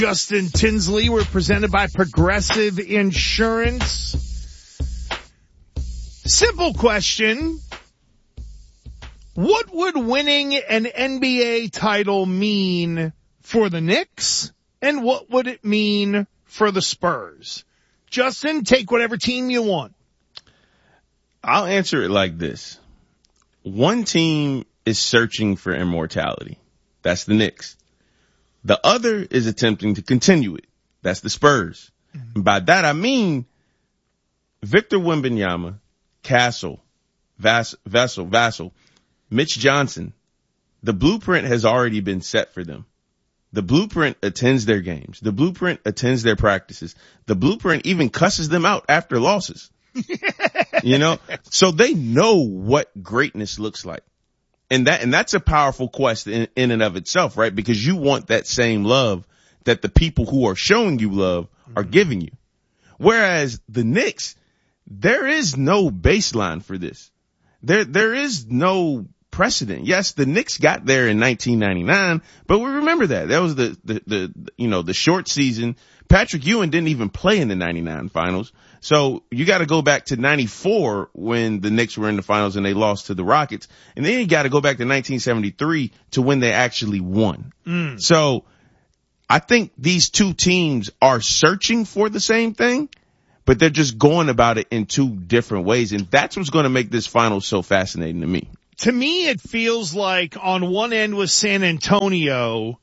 Justin Tinsley. We're presented by Progressive Insurance. Simple question. What would winning an NBA title mean for the Knicks? And what would it mean for the Spurs? Justin, take whatever team you want. I'll answer it like this. One team is searching for immortality. That's the Knicks. The other is attempting to continue it. That's the Spurs. And by that I mean Victor Wembanyama, Vassell, Mitch Johnson. The blueprint has already been set for them. The blueprint attends their games. The blueprint attends their practices. The blueprint even cusses them out after losses. So they know what greatness looks like. And that's a powerful quest in and of itself, right? Because you want that same love that the people who are showing you love are giving you. Whereas the Knicks, there is no baseline for this. There is no precedent. Yes, the Knicks got there in 1999, but we remember that. That was the short season. Patrick Ewing didn't even play in the 99 finals. So you got to go back to 94 when the Knicks were in the finals and they lost to the Rockets. And then you got to go back to 1973 to when they actually won. So I think these two teams are searching for the same thing, but they're just going about it in two different ways. And that's what's going to make this final so fascinating to me. To me, it feels like on one end with San Antonio,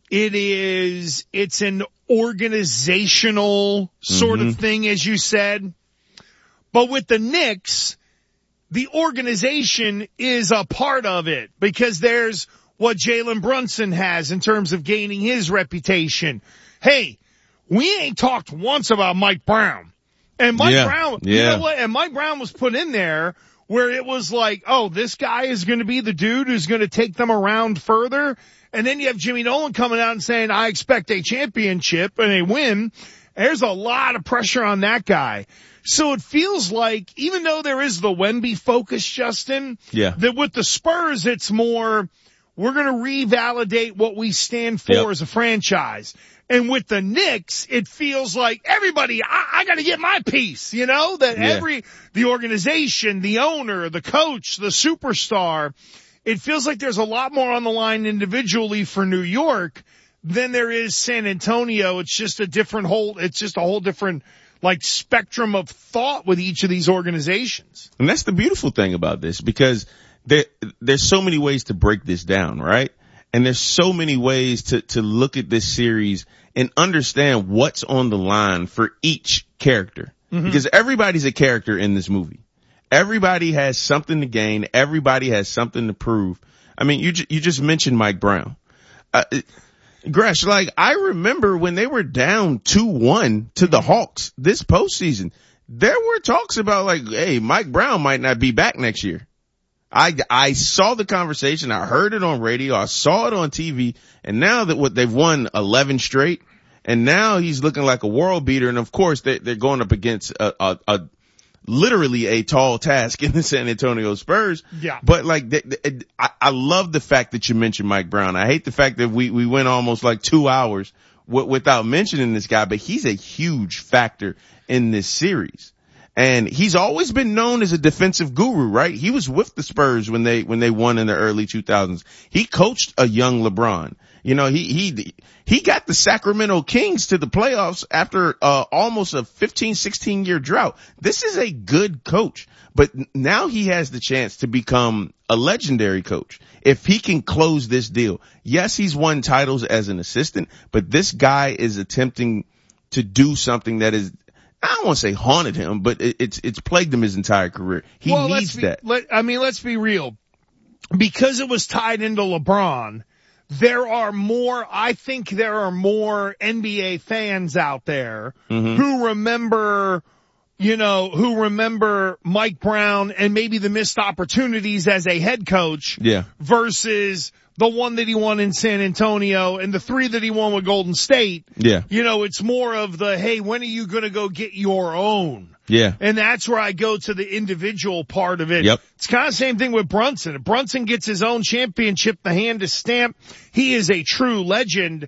it's an organizational sort of thing, as you said. But with the Knicks, the organization is a part of it because there's what Jalen Brunson has in terms of gaining his reputation. Hey, we ain't talked once about Mike Brown. And Mike Brown, you know what? And Mike Brown was put in there where it was like, oh, this guy is going to be the dude who's going to take them around further. And then you have Jimmy Nolan coming out and saying, I expect a championship and a win. There's a lot of pressure on that guy. So it feels like, even though there is the Wemby focus, Justin, that with the Spurs, it's more, we're going to revalidate what we stand for as a franchise. And with the Knicks, it feels like everybody, I got to get my piece, that the organization, the owner, the coach, the superstar, it feels like there's a lot more on the line individually for New York than there is San Antonio. It's just a whole different spectrum of thought with each of these organizations. And that's the beautiful thing about this, because there's so many ways to break this down, right? And there's so many ways to look at this series and understand what's on the line for each character. Because everybody's a character in this movie. Everybody has something to gain. Everybody has something to prove. I mean, you just mentioned Mike Brown. Gresh, I remember when they were down 2-1 to the Hawks this postseason, there were talks about hey, Mike Brown might not be back next year. I saw the conversation. I heard it on radio. I saw it on TV. And now that they've won 11 straight, and now he's looking like a world beater. And of course, they're going up against literally a tall task in the San Antonio Spurs. Yeah. But I love the fact that you mentioned Mike Brown. I hate the fact that we went almost 2 hours without mentioning this guy, but he's a huge factor in this series. And he's always been known as a defensive guru, right? He was with the Spurs when they won in the early 2000s. He coached a young LeBron. He got the Sacramento Kings to the playoffs after almost a 16 year drought. This is a good coach, but now he has the chance to become a legendary coach if he can close this deal. Yes, he's won titles as an assistant, but this guy is attempting to do something that is, I don't want to say haunted him, but it's plagued him his entire career. He needs that. Let's be real. Because it was tied into LeBron, I think there are more NBA fans out there who remember Mike Brown and maybe the missed opportunities as a head coach versus the one that he won in San Antonio and the 3 that he won with Golden State. Yeah. It's more of the, hey, when are you going to go get your own? Yeah. And that's where I go to the individual part of it. Yep. It's kind of the same thing with Brunson. If Brunson gets his own championship, the hand is stamped. He is a true legend.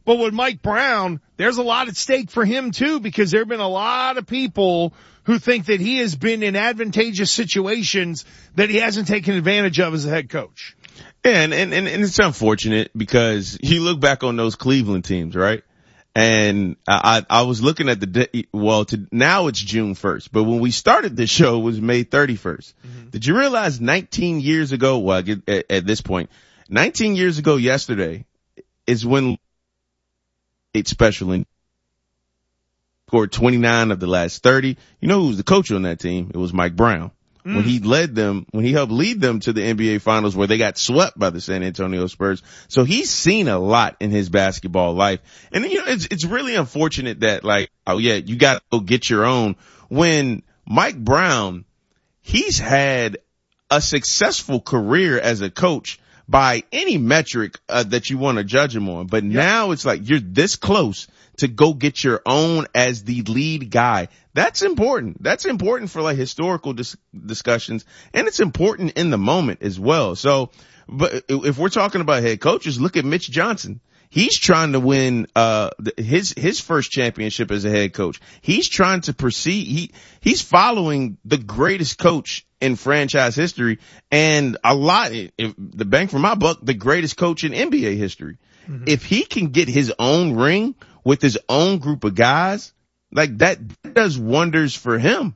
But with Mike Brown, there's a lot at stake for him too, because there have been a lot of people who think that he has been in advantageous situations that he hasn't taken advantage of as a head coach. Yeah, and it's unfortunate because you look back on those Cleveland teams, right? And I was looking at now it's June 1st, but when we started this show it was May 31st. Mm-hmm. Did you realize 19 years ago, well, at this point, 19 years ago yesterday is when special and scored 29 of the last 30. You know who was the coach on that team? It was Mike Brown. When he helped lead them to the NBA finals where they got swept by the San Antonio Spurs. So he's seen a lot in his basketball life. And you know, it's really unfortunate that you got to go get your own when Mike Brown, he's had a successful career as a coach by any metric that you want to judge him on. But now it's like you're this close to go get your own as the lead guy. That's important. That's important for historical discussions, and it's important in the moment as well. So, but if we're talking about head coaches, look at Mitch Johnson. He's trying to win his first championship as a head coach. He's trying to proceed. He's following the greatest coach in franchise history, and the bang for my buck, the greatest coach in NBA history. Mm-hmm. If he can get his own ring with his own group of guys, that does wonders for him.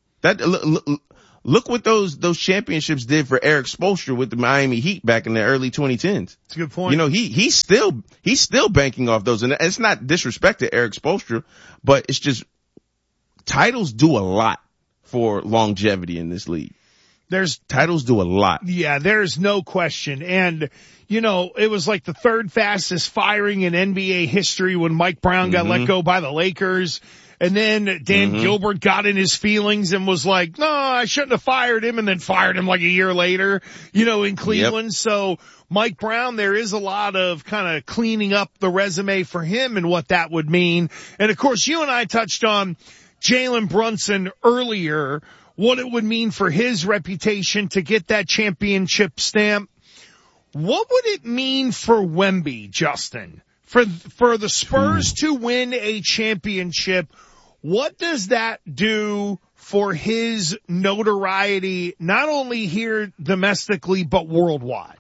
Look what those championships did for Eric Spoelstra with the Miami Heat back in the early 2010s. That's a good point. You know, he's still banking off those, and it's not disrespect to Eric Spoelstra, but it's just titles do a lot for longevity in this league. Titles do a lot. Yeah, there's no question. And, you know, it was like the third fastest firing in NBA history when Mike Brown got let go by the Lakers. And then Dan Gilbert got in his feelings and was like, no, I shouldn't have fired him, and then fired him like a year later, you know, in Cleveland. Yep. So Mike Brown, there is a lot of kind of cleaning up the resume for him and what that would mean. And of course, you and I touched on Jalen Brunson earlier, what it would mean for his reputation to get that championship stamp. What would it mean for Wemby, Justin? For the Spurs to win a championship, what does that do for his notoriety, not only here domestically, but worldwide?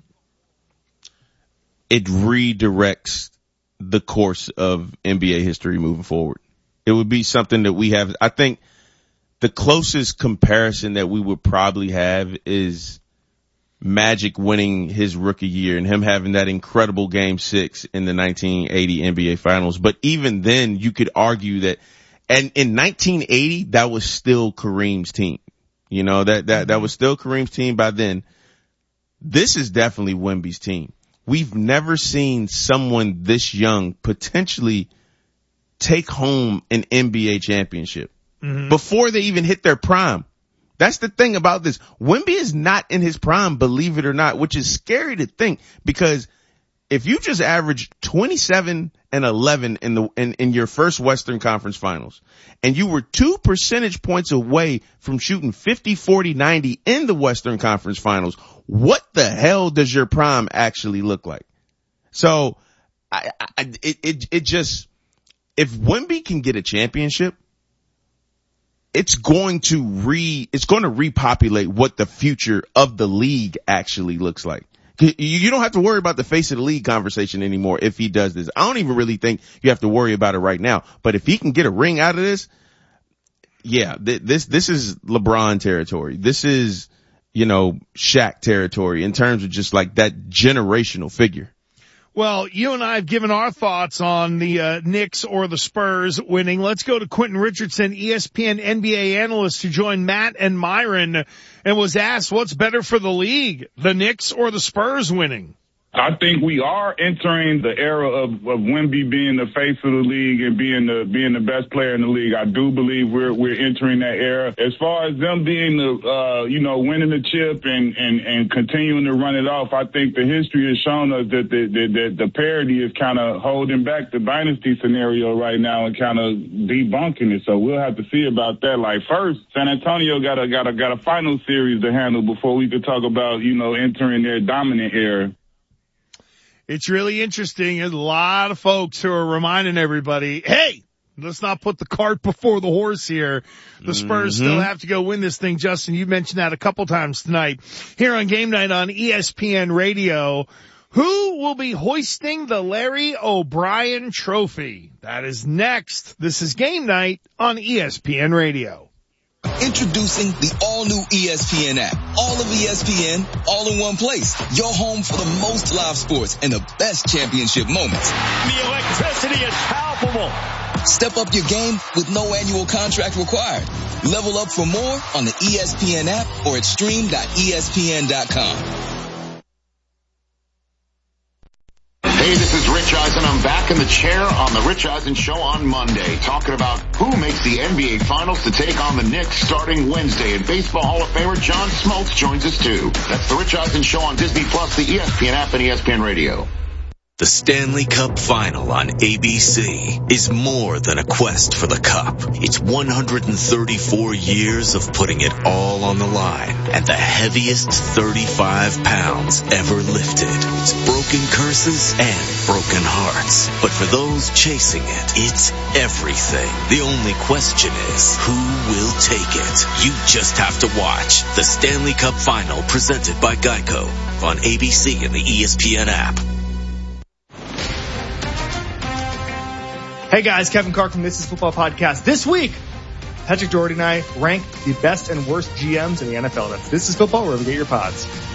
It redirects the course of NBA history moving forward. It would be something that we have. I think the closest comparison that we would probably have is Magic winning his rookie year and him having that incredible Game 6 in the 1980 NBA Finals. But even then, you could argue that, and in 1980, that was still Kareem's team. You know, that was still Kareem's team by then. This is definitely Wemby's team. We've never seen someone this young potentially take home an NBA championship before they even hit their prime. That's the thing about this. Wemby is not in his prime, believe it or not, which is scary to think, because if you just average 27 and 11 in your first Western Conference Finals, and you were 2 percentage points away from shooting 50, 40, 90 in the Western Conference Finals, what the hell does your prime actually look like? So it just, if Wemby can get a championship, it's going to repopulate what the future of the league actually looks like. You don't have to worry about the face of the league conversation anymore if he does this. I don't even really think you have to worry about it right now. But if he can get a ring out of this, yeah, this is LeBron territory. This is, you know, Shaq territory in terms of just like that generational figure. Well, you and I have given our thoughts on the Knicks or the Spurs winning. Let's go to Quentin Richardson, ESPN NBA analyst, who joined Matt and Myron and was asked, what's better for the league, the Knicks or the Spurs winning? I think we are entering the era of Wemby being the face of the league and being the best player in the league. I do believe we're entering that era. As far as them being winning the chip and continuing to run it off, I think the history has shown us that the parity is kind of holding back the dynasty scenario right now and kind of debunking it. So we'll have to see about that. Like, first, San Antonio got a final series to handle before we could talk about, entering their dominant era. It's really interesting. There's a lot of folks who are reminding everybody, hey, let's not put the cart before the horse here. The Spurs still have to go win this thing. Justin, you mentioned that a couple times tonight here on Game Night on ESPN Radio. Who will be hoisting the Larry O'Brien Trophy? That is next. This is Game Night on ESPN Radio. Introducing the all-new ESPN app. All of ESPN, all in one place. Your home for the most live sports and the best championship moments. The electricity is palpable. Step up your game with no annual contract required. Level up for more on the ESPN app or at stream.espn.com. Hey, this is Rich Eisen. I'm back in the chair on the Rich Eisen Show on Monday, talking about who makes the NBA Finals to take on the Knicks starting Wednesday. And Baseball Hall of Famer John Smoltz joins us too. That's the Rich Eisen Show on Disney Plus, the ESPN app, and ESPN Radio. The Stanley Cup Final on ABC is more than a quest for the cup. It's 134 years of putting it all on the line and the heaviest 35 pounds ever lifted. It's broken curses and broken hearts. But for those chasing it, it's everything. The only question is, who will take it? You just have to watch the Stanley Cup Final presented by Geico on ABC and the ESPN app. Hey guys, Kevin Clark from This Is Football Podcast. This week, Patrick Doherty and I rank the best and worst GMs in the NFL. That's This Is Football, wherever you get your pods.